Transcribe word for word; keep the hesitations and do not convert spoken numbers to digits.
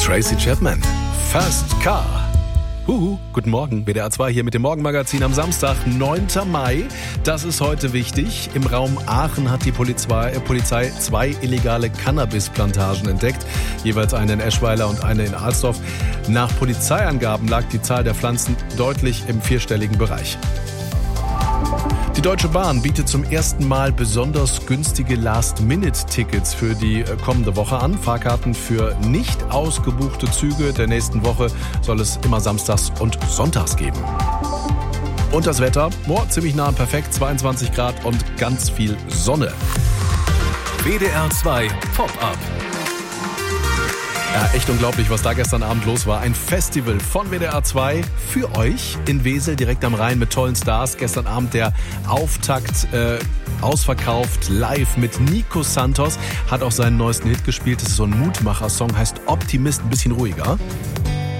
Tracy Chapman. Fast Car. Huhu, guten Morgen, W D R zwei hier mit dem Morgenmagazin am Samstag, neunten Mai. Das ist heute wichtig. Im Raum Aachen hat die Polizei, äh, Polizei zwei illegale Cannabisplantagen entdeckt. Jeweils eine in Eschweiler und eine in Alsdorf. Nach Polizeiangaben lag die Zahl der Pflanzen deutlich im vierstelligen Bereich. Die Deutsche Bahn bietet zum ersten Mal besonders günstige Last-Minute-Tickets für die kommende Woche an. Fahrkarten für nicht ausgebuchte Züge der nächsten Woche soll es immer samstags und sonntags geben. Und das Wetter, oh, ziemlich nah und perfekt, zweiundzwanzig Grad und ganz viel Sonne. W D R zwei Pop-Up. Ja, echt unglaublich, was da gestern Abend los war. Ein Festival von W D R zwei für euch in Wesel, direkt am Rhein mit tollen Stars. Gestern Abend der Auftakt äh, ausverkauft, live mit Nico Santos. Hat auch seinen neuesten Hit gespielt. Das ist so ein Mutmacher-Song, heißt Optimist, ein bisschen ruhiger.